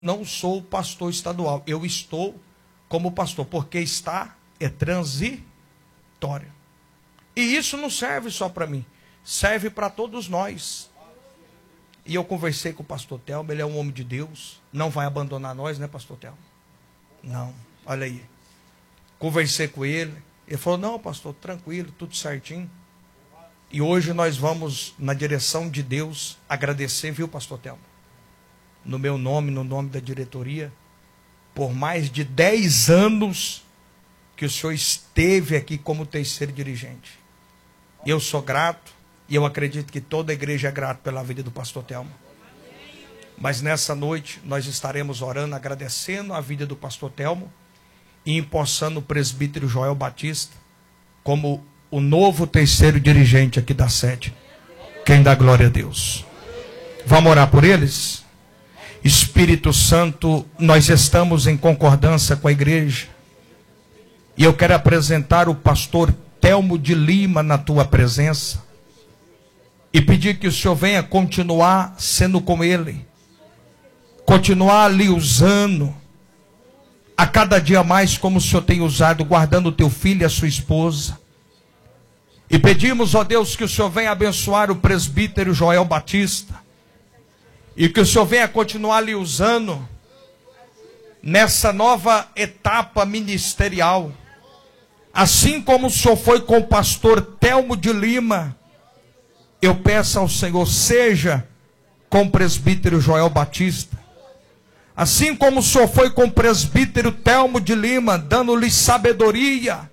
não sou pastor estadual, eu estou como pastor, porque está é transitório. E isso não serve só para mim, serve para todos nós. E eu conversei com o pastor Telmo, ele é um homem de Deus, não vai abandonar nós, né, pastor Telmo? Não, olha aí. Conversei com ele, ele falou, não, pastor, tranquilo, tudo certinho. E hoje nós vamos, na direção de Deus, agradecer, viu, pastor Telmo? No meu nome, no nome da diretoria, por mais de 10 anos que o senhor esteve aqui como terceiro dirigente. Eu sou grato, e eu acredito que toda a igreja é grata pela vida do pastor Telmo. Mas nessa noite, nós estaremos orando, agradecendo a vida do pastor Telmo, e empossando o presbítero Joel Batista, como o novo terceiro dirigente aqui da sede. Quem dá glória a Deus? Vamos orar por eles? Espírito Santo, nós estamos em concordância com a igreja. E eu quero apresentar o pastor Telmo de Lima na tua presença. E pedir que o Senhor venha continuar sendo com ele. Continuar ali usando. A cada dia mais como o Senhor tem usado, guardando o teu filho e a sua esposa. E pedimos, ó Deus, que o Senhor venha abençoar o presbítero Joel Batista. E que o Senhor venha continuar lhe usando nessa nova etapa ministerial. Assim como o Senhor foi com o pastor Telmo de Lima, eu peço ao Senhor, seja com o presbítero Joel Batista. Assim como o Senhor foi com o presbítero Telmo de Lima, dando-lhe sabedoria,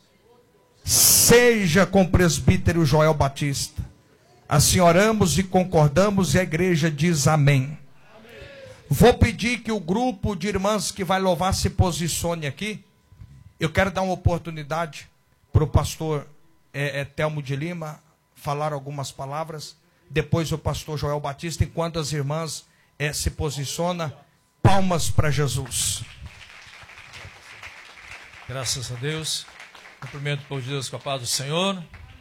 seja com o presbítero Joel Batista. Assim oramos e concordamos e a igreja diz amém. Vou pedir que o grupo de irmãs que vai louvar se posicione aqui. Eu quero dar uma oportunidade para o pastor Telmo de Lima falar algumas palavras. Depois o pastor Joel Batista, enquanto as irmãs se posicionam. Palmas para Jesus. Graças a Deus. Cumprimento o povo de Deus com a paz do Senhor.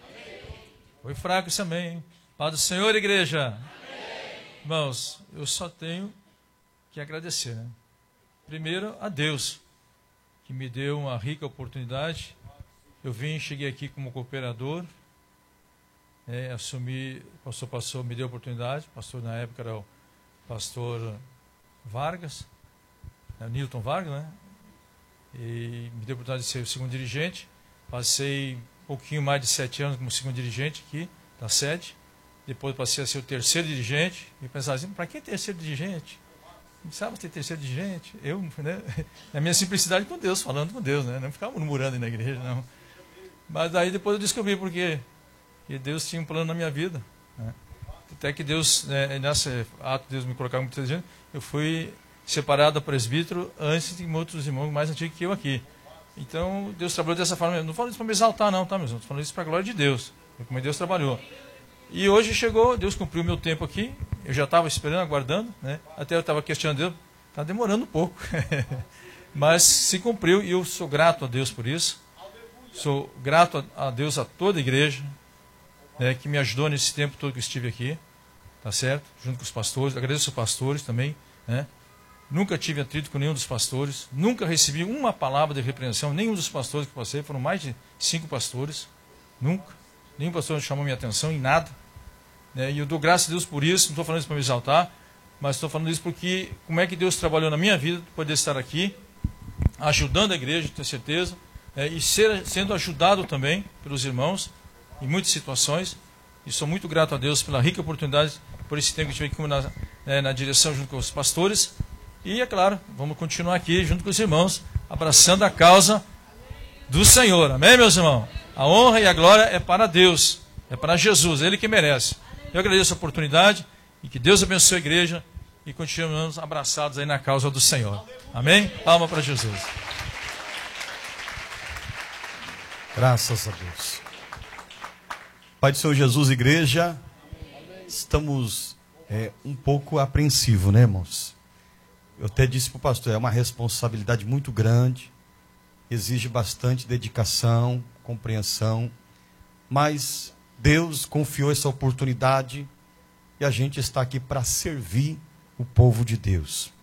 Foi fraco isso também, hein? Paz do Senhor, igreja. Amém. Irmãos, eu só tenho que agradecer, né? Primeiro a Deus, que me deu uma rica oportunidade. Eu cheguei aqui como cooperador, assumi, o pastor passou, me deu a oportunidade. O pastor na época era o pastor Vargas, Newton Vargas, né? E me deu a oportunidade de ser o segundo dirigente. Passei um pouquinho mais de 7 anos como segundo dirigente aqui da sede. Depois passei a ser o terceiro dirigente. E pensava assim, para que terceiro dirigente? Não precisava ter terceiro dirigente. Eu, né? A minha simplicidade com Deus, falando com Deus, né? Não ficava murmurando aí na igreja, não. Mas aí depois eu descobri porque que Deus tinha um plano na minha vida, né? Até que Deus, nesse ato de Deus me colocar como terceiro dirigente, eu fui separado do presbítero antes de outros irmãos mais antigos que eu aqui. Então, Deus trabalhou dessa forma. Eu não falo isso para me exaltar, não, tá, meus irmãos? Estou falando isso para a glória de Deus. Como Deus trabalhou. E hoje chegou, Deus cumpriu o meu tempo aqui. Eu já estava esperando, aguardando, né? Até eu estava questionando Deus. Está demorando um pouco. Mas se cumpriu e eu sou grato a Deus por isso. Sou grato a Deus, a toda a igreja, né, que me ajudou nesse tempo todo que eu estive aqui. Tá certo? Junto com os pastores. Agradeço aos pastores também, né? Nunca tive atrito com nenhum dos pastores. Nunca recebi uma palavra de repreensão. Nenhum dos pastores que passei. Foram mais de 5 pastores. Nunca. Nenhum pastor chamou minha atenção em nada. E eu dou graças a Deus por isso. Não estou falando isso para me exaltar. Mas estou falando isso porque como é que Deus trabalhou na minha vida. Poder estar aqui. Ajudando a igreja, tenho certeza. E sendo ajudado também pelos irmãos. Em muitas situações. E sou muito grato a Deus pela rica oportunidade. Por esse tempo que eu estive aqui na direção junto com os pastores. E, é claro, vamos continuar aqui junto com os irmãos, abraçando a causa do Senhor. Amém, meus irmãos? A honra e a glória é para Deus, é para Jesus, Ele que merece. Eu agradeço a oportunidade e que Deus abençoe a igreja e continuamos abraçados aí na causa do Senhor. Amém? Palma para Jesus. Graças a Deus. Pai do Senhor Jesus, igreja, estamos um pouco apreensivos, né, irmãos? Eu até disse para o pastor, é uma responsabilidade muito grande, exige bastante dedicação, compreensão, mas Deus confiou essa oportunidade e a gente está aqui para servir o povo de Deus.